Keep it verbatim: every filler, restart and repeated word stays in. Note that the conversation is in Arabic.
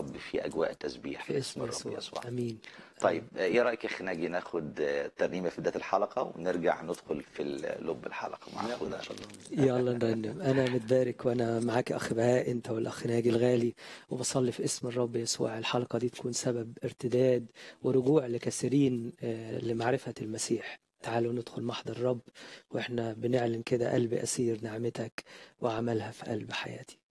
الرب في أجواء التسبيح في في اسم اسم الرب يسوع. يسوع. امين. طيب ايه رأيك يا اخي ناجي ناخد آه، ترنيمة في بداية الحلقة ونرجع ندخل في ال- لب الحلقة مع ناخد اخونا ان ان شاء شاء الله. الله. يلا نرنم. انا متبارك وانا معاك يا اخ بهاء، انت والاخ ناجي الغالي، وبصلي في اسم الرب يسوع الحلقه دي تكون سبب ارتداد ورجوع لكثيرين آه، لمعرفه المسيح. تعالوا ندخل محضر الرب واحنا بنعلن كده: قلبي اسير نعمتك وعملها في قلب حياتي.